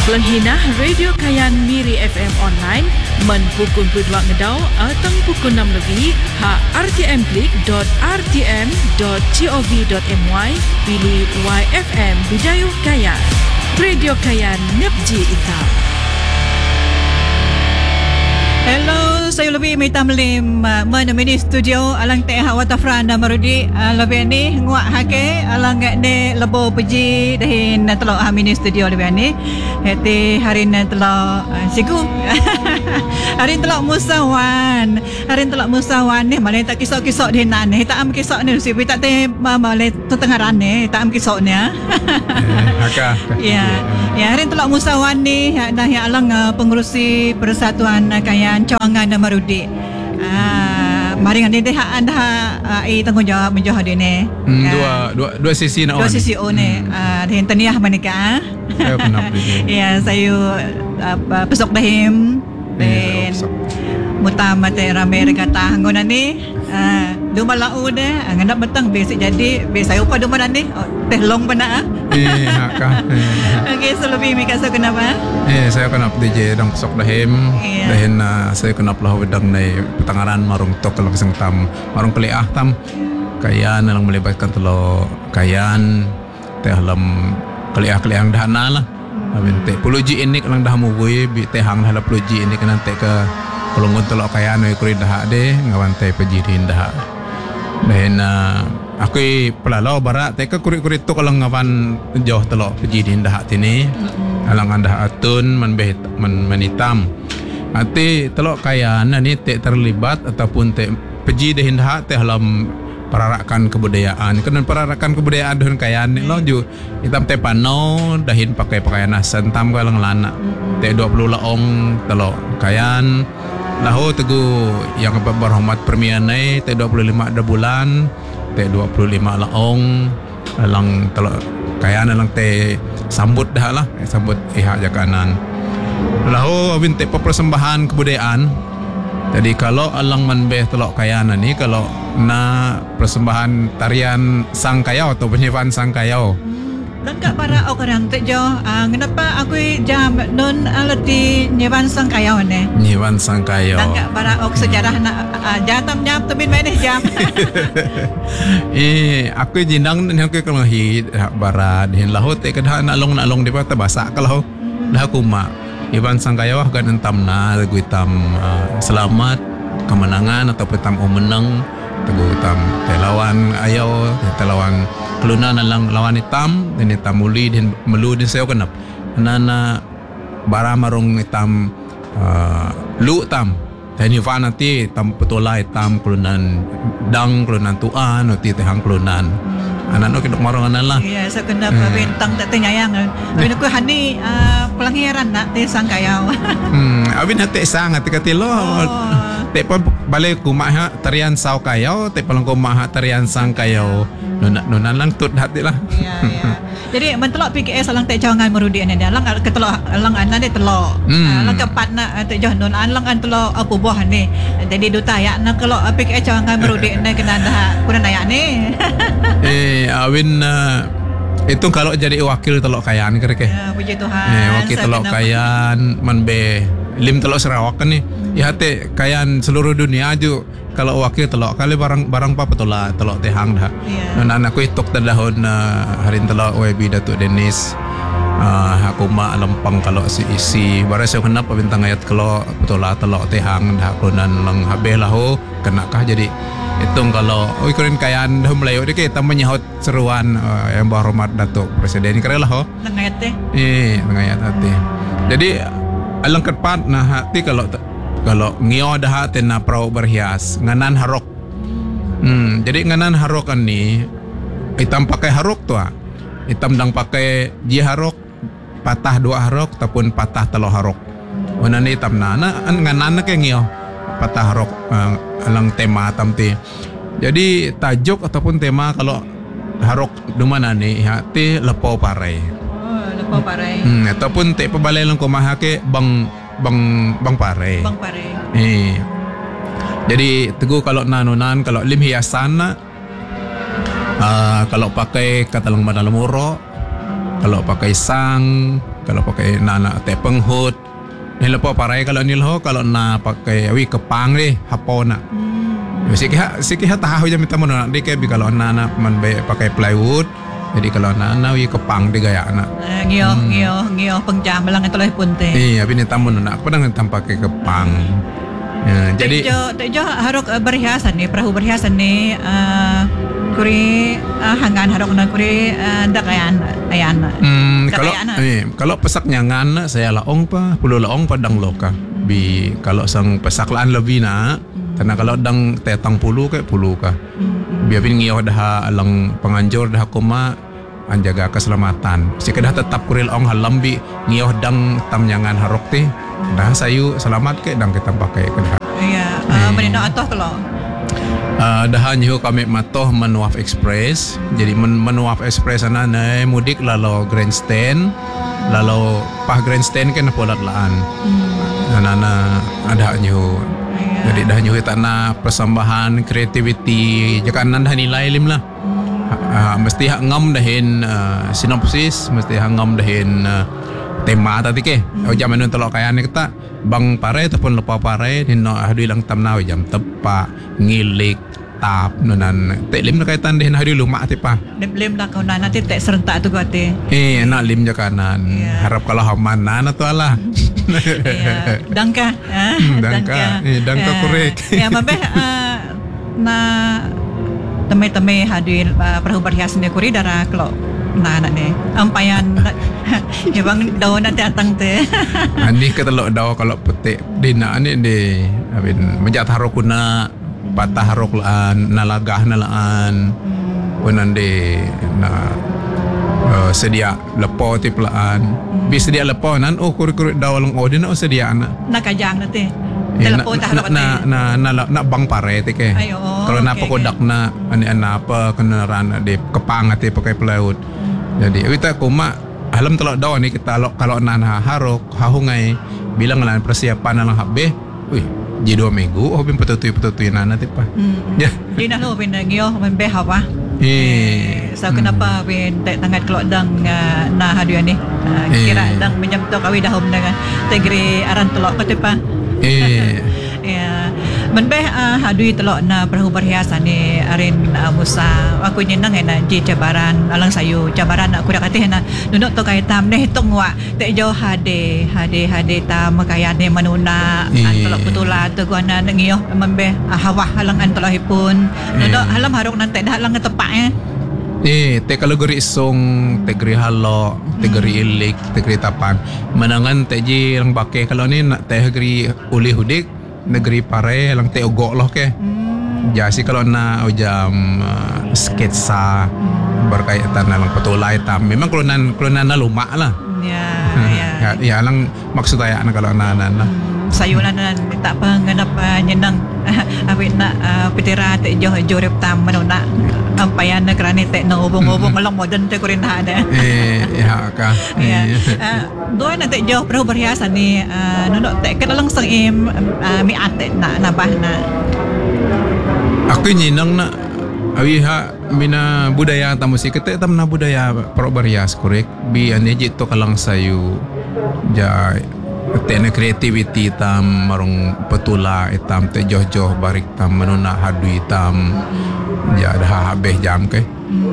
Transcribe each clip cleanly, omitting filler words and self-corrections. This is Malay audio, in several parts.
Pelenghinah Radio Kayan Miri FM online men pukul 2 ngedau atau pukul 6 lebih ha rtm.rtm.gov.my pilih YFM Bidayuh Kayan. Radio Kayan Nepji Itam. Hello, saya lebih minta melim menemani studio alang teh waterfront Marudi lebih ni nguak hake alang ni lebo peji dahin telok mini studio lebih ni hati hari ni telok siku hari telok musawan ni malai tak kisok-kisok dahin ni tak am kisok ni si tak teh malai tengaran ni tak am kisok ni Haka ya hari telok musawan ni dah alang pengurusi Persatuan Kayan Cawangan Marudi. Mari ngani deh anda tanggungjawab menjawab dia ni. Dua sisi nak. Dua sisi ni. Dengan taniah manika. Saya pernah beli. Ya, saya pesok dahim dan mutamat ramai rekata ngona ni. Duma lau deh, ngandak betang basic jadi saya upah duma ni. Teh long bana. Haka. Okey, selebih mika saya kenapa? Saya kenap DJ dang pesok dahim. Dahin saya kenap lah wedang nai petangaran marung tok kalau keseng tam marung keliah tam kayan yang melibatkan telo kayan teh dalam keliah dahana lah. Abin teh puluji ini kelang dah mubui bi teh hang dah puluji ini kena teh ke pelungun telo kayan oi kuri dah de ngawan teh pejirin dah. Dahin aku pelalau barat teh ke kuri-kuri tu kalau ngawan jauh telo pejirin dah tini. Alang anda atun menitam. Ati telok kayan ni tak terlibat ataupun tak peji dahin dah teh dalam perarakan kebudayaan. Kerana perarakan kebudayaan dahin kayan ni lo ju hitam teh pano dahin pakai pakaian asan tam kalang lana. Teh 20 laong telok kayan. Lahu tegu yang berhormat permian ni teh 25 ada bulan, teh 25 laong alang telok kayan alang teh sambut dah lah, sambut ihak jakanan. Lahu abin teh persembahan kebudayaan. Jadi kalau alang manbeh telok kayan ni kalau na persembahan tarian sang kayau atau penyewaan sang kayau. Langkah para orang tu jo, kenapa aku jam non alati nyewan sang kayau ni? Nyewan sang kayau. Langkah para sejarah nak jatam jam tu bin mana jam? Aku jindang ni aku kelahi barat hin lahu te kedah nak long di patah basak kalau dah aku mak. Nyewan sang kayau kan entam na lagu hitam selamat kemenangan atau petam menang. Teguh hitam telawan ayau telawan kelunan alang lawan hitam dan hitam muli dan melu dan saya kenap nana bara marung hitam lu tam dan hivan nanti hitam petolai hitam kelunan dang kelunan tuan nanti tehang kelunan anak nak kena marung anak lah. Ya, saya kenap bintang tak ternyayang. Abin aku hani pelanggaran nak te sang kayau. Abin hati sang hati katilo. Te pun balik kumah ha tarian sau kayau, te palang kumah tarian sang kayau. Nunan lang tut hati lah. Ya. Jadi mentelok PKS alang te Cawangan Marudi ni dia. Alang ketelok alang ana dia telok. Alang kepat nak te jah nun alang an telok apa buah ni. Jadi duta ya nak kalau PKS Cawangan Marudi ni kena dah kurang ayak ni. Awin itu kalau jadi wakil telok kayan kira-kira. Ya, puji Tuhan. Wakil telok kayan manbe lim telok Sarawak kan ni. Ya hati kayan seluruh dunia aju kalau wakil telok kali barang apa petola telok tehang dah. Dan anakku itok tadahon hari telok WB Datuk Dennis. Aku mak lempang kalau si isi baru saya kenapa bintang ayat kalau petola telok tehang dah kelunan lang habis lahu kenakah jadi hitung kalau ikurin kayan dah Melayu dia kita menyahut seruan yang berhormat Datuk Presiden kira lah Nangayat teh. Nangayat hati. Jadi alang kepat nah hati kalau ngio dah hati na prau berhias nganan harok. Jadi nganan harok kan ni hitam pakai harok tu hitam dang pakai ji harok patah dua harok ataupun patah telur harok. Mana ni hitam na nganan ke ngio patah harok alang tema tamti. Jadi tajuk ataupun tema kalau harok di mana ni hati lepau parai. Lepau parai. Ataupun te pebalai lang kumah ke bang parai. Bang parai. Jadi teguh kalau nanunan kalau lim hiasan kalau pakai kata lang madalam uro Kalau pakai sang, kalau pakai na te penghut. Ni lepo parai kalau ni loh kalau na pakai awi kepang deh hapo na. Sikit tahu je minta mana nak dia kalau na man pakai plywood. Jadi kalau na awi kepang dia gaya na. Ngio pengjam lang ito lah pun teh. Iya, tapi ni tamu nak apa dengan tanpa pakai kepang. Jadi tejo harok berhiasan ni, perahu berhiasan ni kuri hangan harok na kuri dakayan ayan. Kalau pesak nyangan saya laong pa, puluh laong padang loka. Bi kalau sang pesaklaan lebih na, karena kalau dang tetang puluh ka. Biar ngio dah alang penganjur dah kuma anjaga keselamatan. Sikedah tetap kuril ong halambi ngio dang tam nyangan harok ti. Dah sayu selamat ke dang kita pakai kedah. Iya, menina atoh kalau. Dah nyu kami matoh Menuap Express. Jadi Menuap Express sana na mudik lalu grandstand. Lalu pah grandstand kan polat laan. Nana ada nyu. Jadi dah nyu tanah persembahan creativity jakanan dah nilai lim lah. Mesti hak ngam dahin sinopsis, mesti hak ngam dahin tema tadi ke. Zaman nun telok kaya ni kata bang pare ataupun lepa pare ni no hadu ilang tamnaw jam tepa ngilik tap nunan tek lim na kaitan dahin hadu lumak tipa. Lim na kau nanti tek serentak tu gate. Nak lim jakanan. Harap kalau hamana na tu alah. Dangka. Dangka korek. Ya mabeh na teme-teme hadir perahu berhias ni kuri darah kalau anak ni ampayan ya bang daun nanti datang teh ani ketelok daun kalau petik dina ni de abin menjat harokuna patah haroklaan nalagah nalaan punan de na sedia lepo tiplaan bi sedia lepo nan kuri daun lang odin sedia na nakajang nanti telepon na bang pare ti ke. Kalau na pakodak na ani apa kendaraan di kepang ati pakai pelaut. Jadi kita kuma alam telok daw ni kita kalau na harok hahungai bilang lan persiapan lang habbe. Uy, ji 2 minggu bin petutui na ti pa. Ya. Di na lo bin ngio ben be hawa. So kenapa bin tangat kelok dang na hadiah ni. Kira dang menyamto kawi dahom dengan tegri aran telok pa ti pa. Ya, menbeh hadui telok na perahu berhiasan ni arin musa aku nyenang na ji cabaran alang sayu cabaran aku dak katih na nunuk to kai tam neh tung wa tek jo hade tam kaya ne manuna telok putula tu guna ngio menbeh hawah alang an telokipun nunuk halam harok nan tek dah alang tepak te kalau geri song te geri halo te geri ilik te geri tapan menangan te ji lang bake kalau ni nak te geri uli hudik negeri pare lang te ogok loh ke jasi kalau na jam sketsa berkaitan lang petulai tam memang kelunan na lumak lah ya lang maksud saya kalau na sayuran tak panganap nyenang awit na pitira te jo jorep tam manuna ampayan na krani te no ubong alang modern te kurin ada ya ka doy na te jo perahu berhiasan ni nuno te kadalang sang im mi ate na nabah na aku nyinang na awi ha mina budaya tamu si kete tam na budaya perahu berhias korek bi ane jito kalang sayu ja teknik creativity tam marung petula itam te joh barik tam manuna hadui tam ya dah habeh jam ke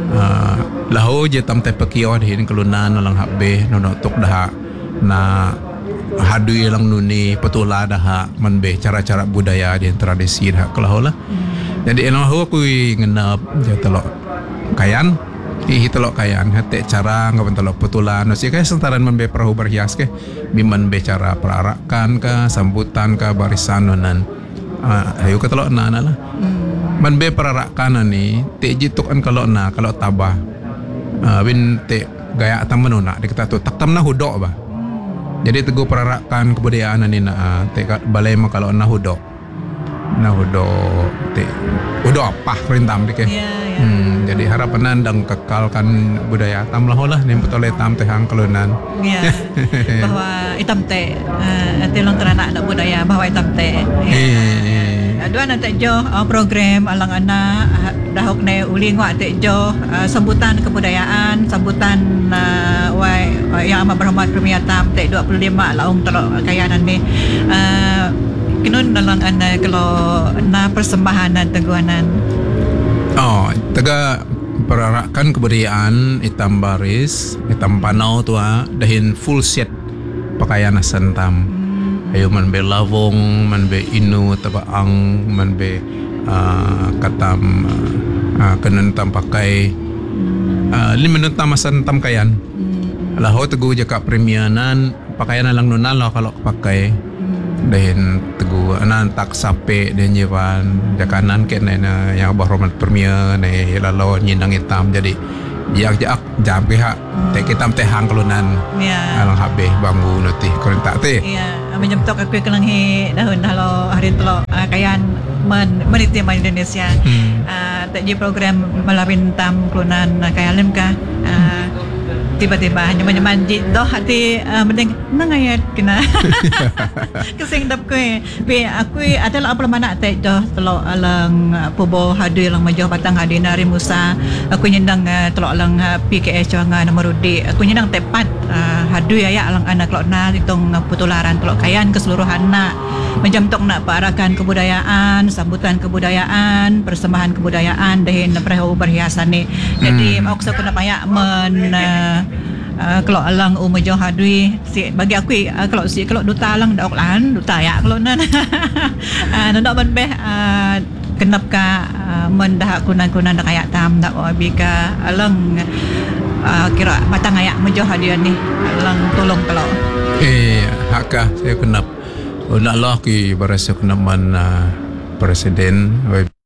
lahu je tam te pekio hin kelunan lang habeh nono tok dah na hadui lang nuni petula dah manbe cara-cara budaya di tradisi dah kelahu lah jadi eno aku ngenap je telok kayan telok kayan hate cara ngapan telok petulan no si kaya sentaran membe perahu berhias ke biman be cara perarakan ka sambutan ka barisan nonan ayo ke telok na lah man be perarakan ni te jituk an kalau tabah bin te gaya tam menuna dikata tu tak tam na hudok ba jadi teguh perarakan kebudayaan ni na te balai ma kalau na hudok te hudok apa perintam dike jadi harapan dan kekalkan budaya tam lah ni betul tam tehang kelunan bahwa itam te lang terana nak budaya bahwa itam te Aduan nanti jo program alang anak dahok ne uli ngwa te jo sambutan kebudayaan, sambutan yang amat berhormat Premier Tam te 25 laung telok kayanan ni. Kinun dalang anak kalau na persembahan dan teguanan. Taga perarakan kebudayaan itam baris, itam panau tua dahin full set pakaian santam. Ayo man be lavong, man be inu tabaang, man be katam kanan tam pakai lima tam santam kayan. Laho tegu jaka premianan pakaian lang nunan lah kalau pakai. Dan tegu anan tak sape dan jewan jakanan ke na yang berhormat premier ne lalu nyindang hitam jadi jak jam ke hak te kitam teh hang kelunan alang habis banggu nutih kurang tak teh menyem tok aku kelang he dahun halo hari telo kayan meniti man Indonesia tak je program malapin tam kelunan kayalim ka tiba-tiba hanya menyemanjit doh hati mending nangayat kena kesing dap ko be aku adalah apa mana te doh telo alang pubo hadu lang majo batang hadi nari Musa aku nyendang telo alang PKS Cawangan Marudi aku nyendang tepat hadu ya alang anak telo na itong putularan telo kayan keseluruhan na macam tok nak parakan kebudayaan, sambutan kebudayaan, persembahan kebudayaan dahin perahu berhiasan ni. Jadi aku sa kena payak kalau alang umajo hadui si bagi aku kalau duta alang dak lan duta ya kalau nan nak ban beh kenap ka mendah kunan-kunan dak ayak tam dak bika alang kira batang ayak majo hadian ni alang tolong kalau hakka saya kenap nak lah ki barasa kenaman presiden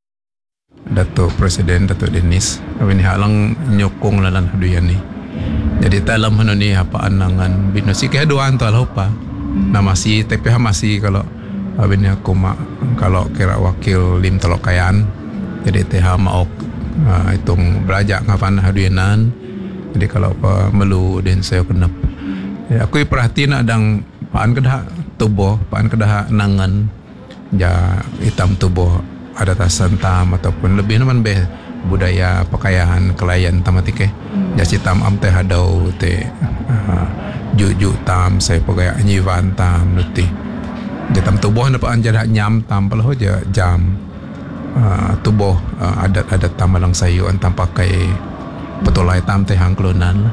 Datuk Dennis ini halang nyokong lalan haduyan ni. Jadi dalam hanu ni apa anangan binosi ke haduan tu alhopa. Na masih tapi masih kalau abin aku kalau kira wakil lim telok kayan. Jadi teh maok hitung belajar ngapan haduyanan. Jadi kalau apa melu dan saya kenap. Aku perhatian adang paan kedah tubuh, paan kedah nangan ja hitam tubuh ada tasan tam ataupun lebih naman be budaya pakaian kelayan tamatike ja sitam am teh hadau teh juju tam saya pakai nyiwan tam nuti ja tam tubuh na paan ja nyam tam paloh ja jam tubuh adat-adat tam lang sayu antam pakai petolai tam teh hangklunan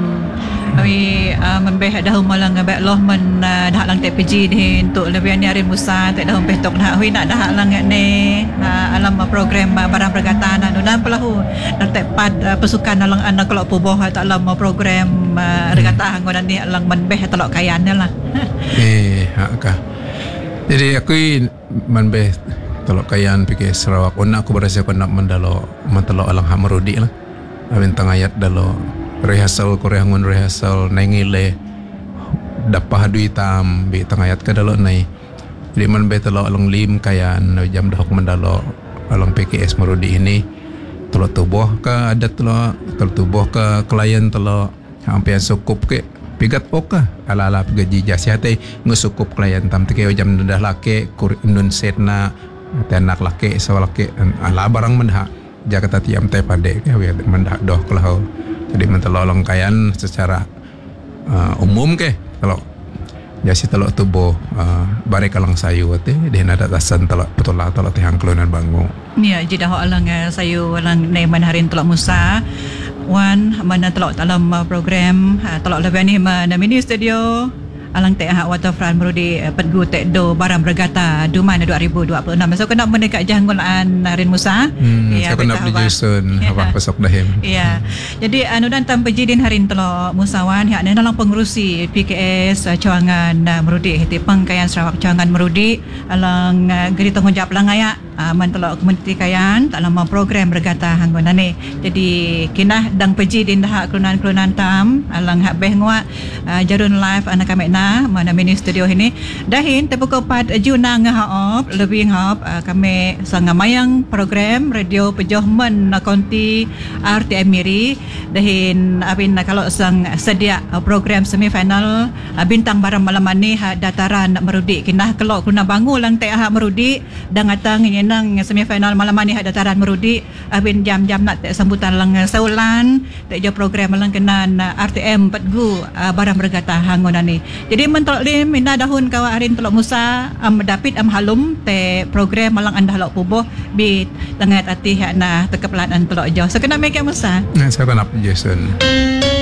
Awi membeh dah malang ngabek loh men dah lang TPG din untuk lebih ni hari Musa tak dah bestok dah hui nak dah lang ni alam program barang perkataan dan pelahu dan tepat pasukan alang anak kalau puboh tak alam program perkataan ngodan ni alang membeh telok kayan lah hakah jadi aku membeh telok kayan pikir Sarawak una aku berasa aku nak mendalo mentelok alang Hamarudi lah awin tangayat dalo rehearsal koreangon rehearsal nengile dapah hadu hitam bi tangayat ka dalo nai liman be telo along lim kayan jam dahok mendalo along PKS Marudi ini telo tubuh ka adat telo tubuh ka klien telo hampian sukup ke pigat oka ala gaji jasiate ngusukup klien tam tike jam dah lake nun setna tenak lake sawalake ala barang mendah Jakarta tiam teh pade ke mendah doh kalau jadi mentelolong kayan secara umum ke kalau jasi telok tubuh bare kalang sayu teh den ada tasan telok betulah telok teh hangklunan bangu ya jadi dah alang sayu alang neman harin telok Musa wan mana telok dalam program telok lebih ni mana mini studio alang teh waterfront Marudi pedgu tek do barang bergata Duman 2026 so kena mendekat janggolan Harin Musa saya kena dijusun apa pesok dahim jadi anu dan tam pejidin Harin telo Musawan ya dalam pengurusi PKS Cawangan Marudi hiti pengkayan Sarawak Cawangan Marudi alang geri tanggungjawab lang aya man telok komuniti kayan tak lama program bergata hanggon ni. Jadi kinah dang peji din dah kelunan-kelunan tam alang hak beh nguak jarun live anak kami na mana mini studio ini. Dahin terbuka pad juna ngahop lebih ngahop kami sangat mayang program radio pejoh men konti RTM Miri. Dahin abin kalau sang sedia program semifinal bintang barang malam ni dataran merudi kinah kelok kuna bangu lang teh merudi dang atang nyenang semifinal malam ni dataran merudi abin jam-jam nak teh sambutan lang saulan teh jo program lang kenan RTM petgu barang bergata hangon ni. Jadi mentok lim ina dahun kawa arin telok Musa dapit halum teh program malang anda lok puboh bi tengat ati hak na tekepelan telok jo. So kena make Musa. Saya kena Jason.